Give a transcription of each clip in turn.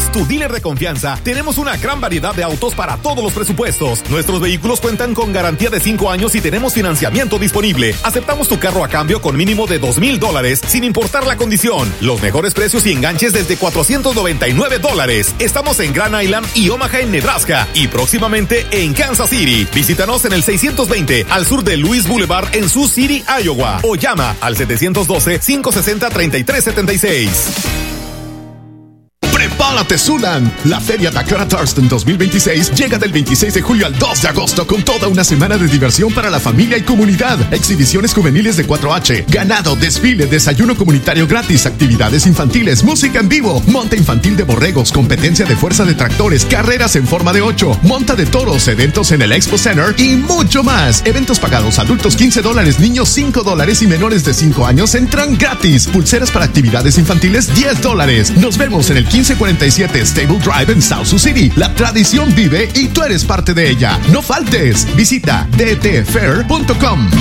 Autos, tu dealer de confianza, tenemos una gran variedad de autos para todos los presupuestos. Nuestros vehículos cuentan con garantía de 5 años y tenemos financiamiento disponible. Aceptamos tu carro a cambio con mínimo de $2,000 sin importar la condición. Los mejores precios y enganches desde $499. Estamos en Grand Island y Omaha en Nebraska y próximamente en Kansas City. Visítanos en el 620 al sur de Louis Boulevard en Sioux City, Iowa, o llama al 712-560-3376. ¡Prepárate, Zuland! La Feria Dakar Thurston 2026 llega del 26 de julio al 2 de agosto con toda una semana de diversión para la familia y comunidad. Exhibiciones juveniles de 4H, ganado, desfile, desayuno comunitario gratis, actividades infantiles, música en vivo, monta infantil de borregos, competencia de fuerza de tractores, carreras en forma de 8, monta de toros, eventos en el Expo Center y mucho más. Eventos pagados, adultos $15, niños $5 y menores de 5 años entran gratis. Pulseras para actividades infantiles $10. Nos vemos en el 1547 Stable Drive en South Sioux City. La tradición vive y tú eres parte de ella. No faltes. Visita dtfair.com.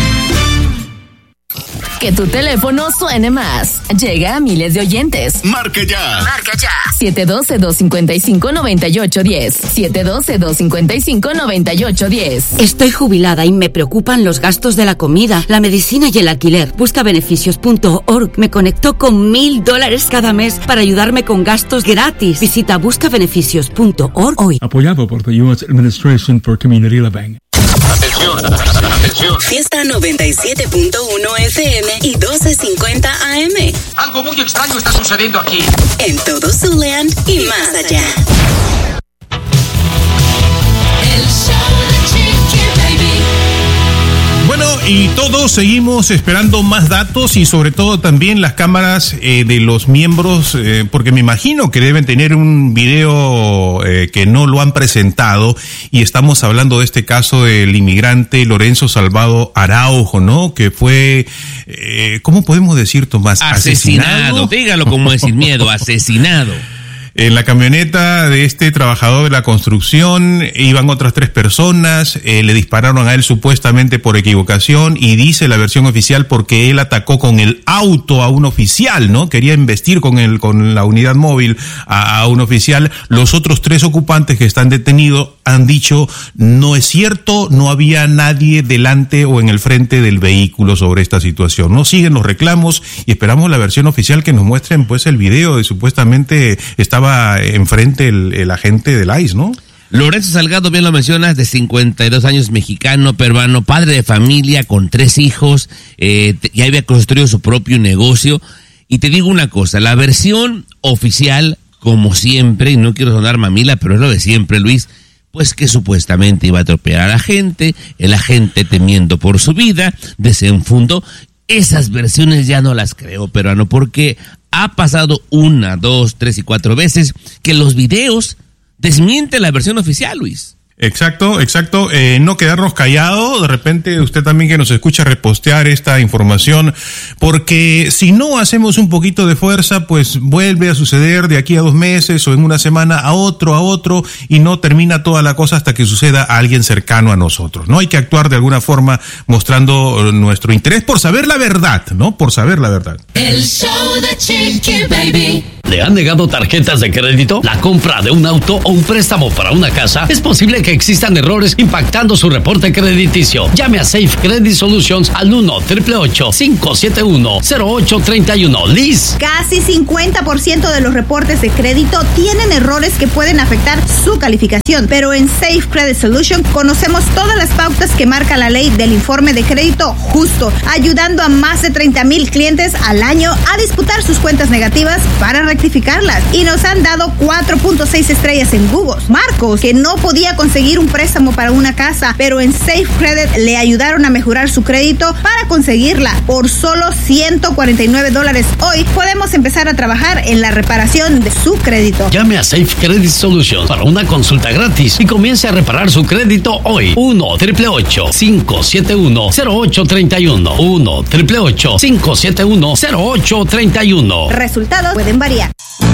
Que tu teléfono suene más. Llega a miles de oyentes. Marque ya. Marca ya. 712-255-9810. 712-255-9810. Estoy jubilada y me preocupan los gastos de la comida, la medicina y el alquiler. Buscabeneficios.org me conectó con $1,000 cada mes para ayudarme con gastos gratis. Visita buscabeneficios.org hoy. Apoyado por the U.S. Administration for Community Living. Atención. Fiesta 97.1 FM y 1250 AM. Algo muy extraño está sucediendo aquí. En todo Zuland y más allá. El show de Chiqui Baby. Bueno, y todos seguimos esperando más datos y sobre todo también las cámaras de los miembros, porque me imagino que deben tener un video que no lo han presentado, y estamos hablando de este caso del inmigrante Lorenzo Salvado Araujo, ¿no? Que fue, ¿cómo podemos decir, Tomás? Asesinado, dígalo como es sin miedo, asesinado. En la camioneta de este trabajador de la construcción iban otras 3 personas, le dispararon a él supuestamente por equivocación, y dice la versión oficial porque él atacó con el auto a un oficial, ¿no? Quería embestir con la unidad móvil a un oficial. Los otros 3 ocupantes que están detenidos han dicho no es cierto, no había nadie delante o en el frente del vehículo sobre esta situación. No siguen los reclamos y esperamos la versión oficial que nos muestren pues el video de supuestamente estaba enfrente el agente del ICE, ¿no? Lorenzo Salgado, bien lo mencionas, de 52 años, mexicano, peruano, padre de familia con 3 hijos, ya había construido su propio negocio. Y te digo una cosa, la versión oficial, como siempre, y no quiero sonar mamila, pero es lo de siempre, Luis, pues que supuestamente iba a atropellar a la gente, el agente temiendo por su vida, desenfundó. Esas versiones ya no las creo, peruano, porque ha pasado 1, 2, 3 y 4 veces que los videos desmienten la versión oficial, Luis. Exacto. No quedarnos callados. De repente usted también que nos escucha repostear esta información, porque si no hacemos un poquito de fuerza, pues vuelve a suceder de aquí a 2 meses o en una semana a otro, y no termina toda la cosa hasta que suceda a alguien cercano a nosotros, ¿no? Hay que actuar de alguna forma mostrando nuestro interés por saber la verdad, ¿no? Por saber la verdad. El show de Chiqui Baby. ¿Le han negado tarjetas de crédito? ¿La compra de un auto o un préstamo para una casa? Es posible que existan errores impactando su reporte crediticio. Llame a Safe Credit Solutions al 1-888-571-0831. Liz. Casi 50% de los reportes de crédito tienen errores que pueden afectar su calificación, pero en Safe Credit Solutions conocemos todas las pautas que marca la ley del informe de crédito justo, ayudando a más de 30,000 clientes al año a disputar sus cuentas negativas para rectificarlas, y nos han dado 4.6 estrellas en Google. Marcos, que no podía conseguir un préstamo para una casa, pero en Safe Credit le ayudaron a mejorar su crédito para conseguirla por solo $149. Hoy podemos empezar a trabajar en la reparación de su crédito. Llame a Safe Credit Solutions para una consulta gratis y comience a reparar su crédito hoy. 1-888-571-0831. 1-888-571-0831. Resultados pueden variar.